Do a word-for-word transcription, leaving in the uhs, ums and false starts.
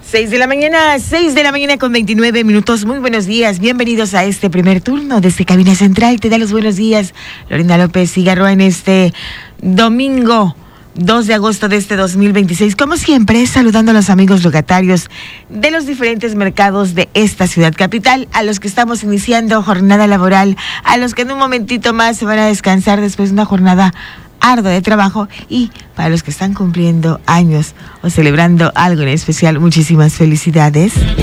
Seis de la mañana, seis de la mañana con veintinueve minutos. Muy buenos días, bienvenidos a este primer turno desde Cabina Central. Te da los buenos días, Lorena López Cigarroa, en este domingo dos de agosto de este dos mil veintiséis. Como siempre, saludando a los amigos logatarios de los diferentes mercados de esta ciudad capital, a los que estamos iniciando jornada laboral, a los que en un momentito más se van a descansar después de una jornada ardua de trabajo, y para los que están cumpliendo años o celebrando algo en especial, muchísimas felicidades.